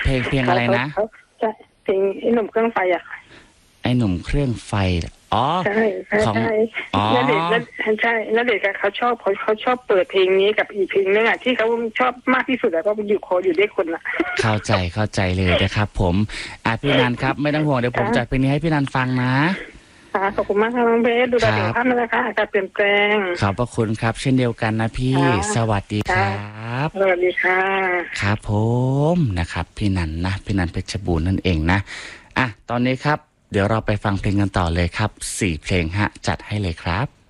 เพลงอะไรนะใช่เพลงไอ้หนุ่มเครื่องไฟอ่ะไอ้หนุ่มเครื่องไฟอ๋อใช่ใช่ของใช่อ๋อณเดชน์ใช่ณเดชน์เขาชอบเปิดเพลงนี้กับอีกเพลงนึงอ่ะที่เขาชอบมากที่สุดแล้วก็อยู่คออยู่ด้วยคนอ่ะเข้าใจเลยนะครับผมพี่นันครับไม่ต้องห่วงเดี๋ยวผมจัดเพลงนี้ให้พี่นันฟังนะขอบคุณมากครับน้องเบสดูแลสุขภาพนะคะอากาศเปลี่ยนแปลงขอบพระคุณครับเช่นเดียวกันนะพี่สวัสดีครับสวัสดีค่ะครับผมนะครับพี่นันเพชรบูรณ์นั่นเองนะตอนนี้ครับเดี๋ยวเราไปฟังเพลงกันต่อเลยครับ4 เพลงฮะจัดให้เลยครับ